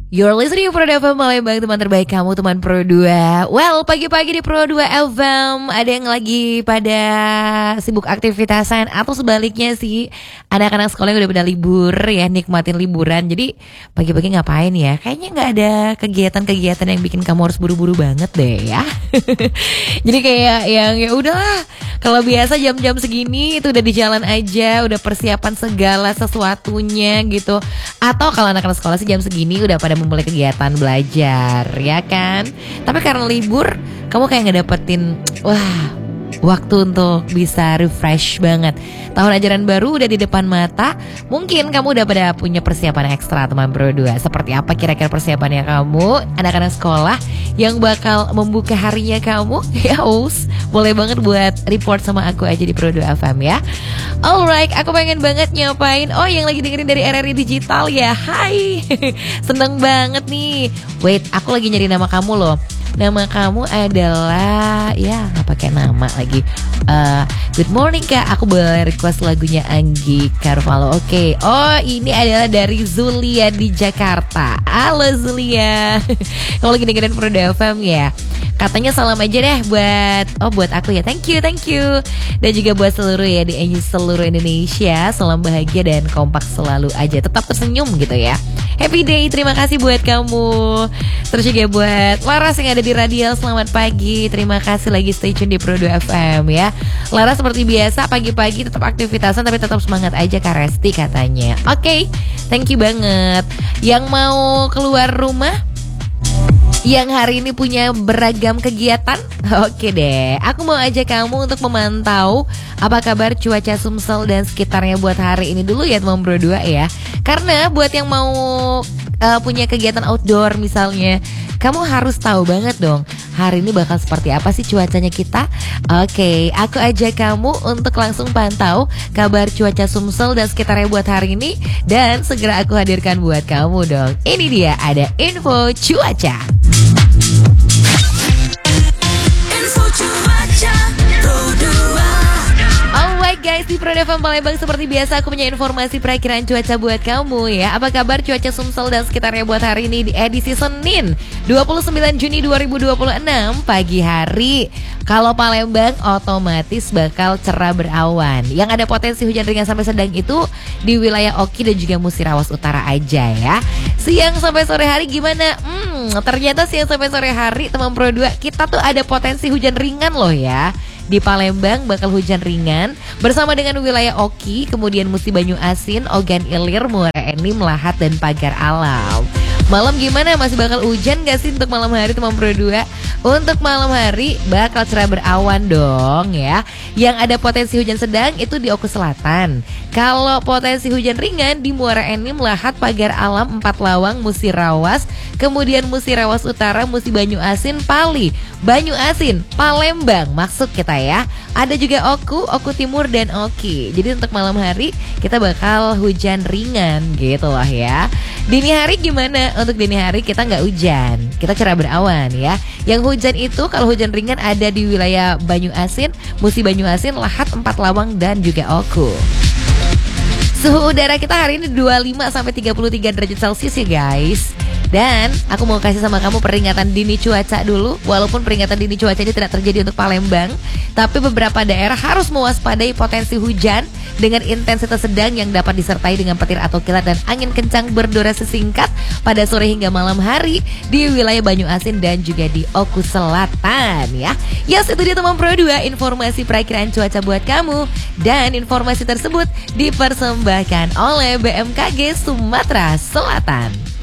You're listening to Pro 2 FM Palembang, teman terbaik kamu, teman Pro 2. Well, pagi-pagi di Pro 2 FM ada yang lagi pada sibuk aktivitasan atau sebaliknya sih anak-anak sekolah yang udah pada libur ya, nikmatin liburan. Jadi pagi-pagi ngapain ya? Kayaknya nggak ada kegiatan-kegiatan yang bikin kamu harus buru-buru banget deh ya. Jadi kayak yang ya udahlah. Kalau biasa jam-jam segini itu udah di jalan aja, udah persiapan segala sesuatunya gitu. Atau kalau anak-anak sekolah sih jam segini udah pada memulai kegiatan belajar, ya kan? Tapi karena libur, kamu kayak ngedapetin waktu untuk bisa refresh banget. Tahun ajaran baru udah di depan mata. Mungkin kamu udah pada punya persiapan ekstra, teman Pro 2. Seperti apa kira-kira persiapannya kamu, anak-anak sekolah yang bakal membuka harinya kamu? Ya boleh banget buat report sama aku aja di Pro 2 FM ya. Alright, aku pengen banget nyapain yang lagi dengerin dari RRI Digital ya. Hai, seneng banget nih. Wait, aku lagi nyari nama kamu loh. Nama kamu adalah, ya nggak pakai nama lagi. Good morning Kak, aku boleh request lagunya Anggi Carvalho. Oke. Oh, ini adalah dari Zulia di Jakarta. Halo Zulia. Kamu lagi dengerin Pro 2 FM ya. Katanya salam aja deh buat aku ya. Thank you. Dan juga buat seluruh ya di seluruh Indonesia. Salam bahagia dan kompak selalu aja. Tetap tersenyum gitu ya. Happy day, terima kasih buat kamu. Terus juga buat Laras yang ada di Radial, selamat pagi. Terima kasih lagi stay tune di Pro 2 FM ya. Laras seperti biasa pagi-pagi tetap aktivitasan tapi tetap semangat aja Kak Resti katanya. Oke, thank you banget. Yang mau keluar rumah, yang hari ini punya beragam kegiatan, oke deh. Aku mau ajak kamu untuk memantau apa kabar cuaca Sumsel dan sekitarnya buat hari ini dulu ya teman Pro 2 ya. Karena buat yang mau punya kegiatan outdoor misalnya, kamu harus tahu banget dong hari ini bakal seperti apa sih cuacanya kita. Oke, aku ajak kamu untuk langsung pantau kabar cuaca Sumsel dan sekitarnya buat hari ini. Dan segera aku hadirkan buat kamu dong. Ini dia, ada info cuaca. Info cuaca Pro 2. Alright guys, di Pro 2 FM Palembang seperti biasa aku punya informasi perakiraan cuaca buat kamu ya. Apa kabar cuaca Sumsel dan sekitarnya buat hari ini di edisi Senin 29 Juni 2026 pagi hari. Kalau Palembang otomatis bakal cerah berawan. Yang ada potensi hujan ringan sampai sedang itu di wilayah Oki dan juga Musirawas Utara aja ya. Siang sampai sore hari gimana? Ternyata siang sampai sore hari teman Pro 2 kita tuh ada potensi hujan ringan loh ya. Di Palembang bakal hujan ringan bersama dengan wilayah Oki, kemudian Musi Banyu Asin, Ogan Ilir, Muara Enim, Lahat, dan Pagar Alam. Malam gimana? Masih bakal hujan gak sih untuk malam hari teman Pro 2? Untuk malam hari bakal cerah berawan dong ya. Yang ada potensi hujan sedang itu di Oku Selatan. Kalau potensi hujan ringan di Muara Enim, Lahat, Pagar Alam, Empat Lawang, Musirawas, kemudian Musirawas Utara, Musi Banyu Asin, Pali, Banyu Asin, Palembang maksud kita ya. Ada juga Oku Timur dan Oki. Jadi untuk malam hari kita bakal hujan ringan gitu lah ya. Dini hari gimana? Untuk dini hari kita nggak hujan, kita cerah berawan ya. Yang hujan itu kalau hujan ringan ada di wilayah Banyu Asin, Musi Banyu Asin, Lahat, Empat Lawang dan juga Oku. Suhu udara kita hari ini 25 sampai 33 derajat Celcius ya guys. Dan aku mau kasih sama kamu peringatan dini cuaca dulu. Walaupun peringatan dini cuaca ini tidak terjadi untuk Palembang, tapi beberapa daerah harus mewaspadai potensi hujan dengan intensitas sedang yang dapat disertai dengan petir atau kilat dan angin kencang berdurasi singkat pada sore hingga malam hari di wilayah Banyu Asin dan juga di Oku Selatan ya. Yes, itu dia teman Pro 2 informasi perakiraan cuaca buat kamu. Dan informasi tersebut dipersembahkan oleh BMKG Sumatera Selatan.